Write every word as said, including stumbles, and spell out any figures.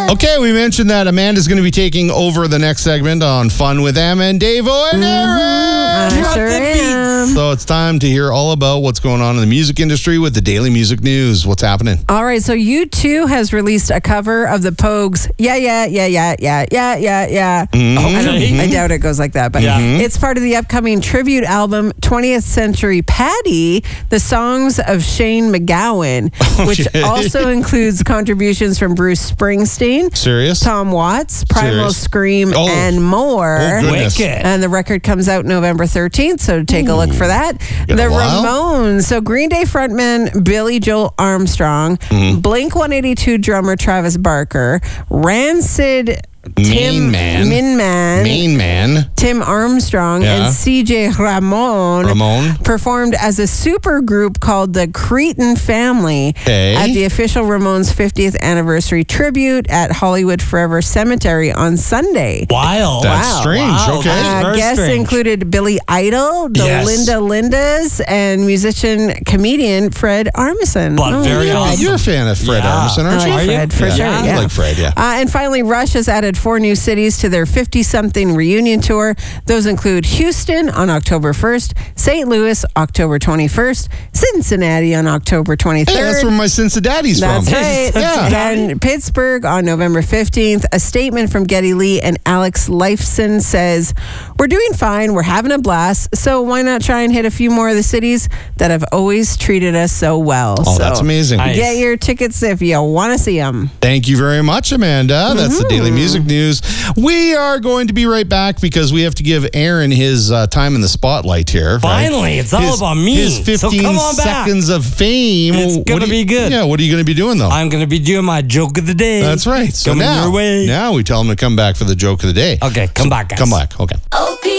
Okay, we mentioned that Amanda's going to be taking over the next segment on Fun with Em and Davo and Aaron. I sure am. So it's time to hear all about what's going on in the music industry with the Daily Music News. What's happening? All right, so U two has released a cover of the Pogues' Yeah, Yeah, Yeah, Yeah, Yeah, Yeah, Yeah, Yeah. Mm-hmm. I, don't, I doubt it goes like that, but Yeah. it's part of the upcoming tribute album, twentieth Century Patty, the songs of Shane McGowan, which Okay. also includes contributions from Bruce Springsteen, Serious? Tom Watts, Primal Serious? Scream, Oh. and more. Oh, goodness. Wicked. And the record comes out November thirteenth, so take a look for that. Been The a while. Ramones. So Green Day frontman Billy Joel Armstrong, Mm-hmm. Blink one eighty-two drummer Travis Barker, Rancid Tim Main Man. Min Man, Main Man. Tim Armstrong, Yeah. and C J Ramon, Ramon. performed as a super group called the Cretin Family Okay. at the official Ramones fiftieth anniversary tribute at Hollywood Forever Cemetery on Sunday. Wild. That's Wow. strange. Wow, Okay. that's Uh, very guests strange. included Billy Idol, the Yes. Linda Lindas, and musician comedian Fred Armisen. But very Yeah, awesome. You're a fan of Fred Yeah. Armisen, I aren't like you? Are you? Fred, for Yeah, sure. I Yeah. like Fred, yeah. Uh, and finally, Rush has added four new cities to their fifty-something reunion tour. Those include Houston on October first, Saint Louis October twenty-first, Cincinnati on October twenty-third. Hey, that's where my Cincinnati's from. That's right. Yeah. And Pittsburgh on November fifteenth. A statement from Geddy Lee and Alex Lifeson says, "We're doing fine. We're having a blast. So why not try and hit a few more of the cities that have always treated us so well?" Oh, So that's amazing. Nice. get your tickets if you want to see them. Thank you very much, Amanda. That's the Daily Music News. We are going to be right back because we have to give Aaron his uh, time in the spotlight here. right? Finally, it's all His- about me. His So fifteen come on back. seconds of fame. It's What gonna do you- be good. Yeah, what are you going to be doing, though? I'm going to be doing my joke of the day. That's right. So Coming now, your way. now we tell him to come back for the joke of the day. Okay, come back, guys. Come back. Okay. O P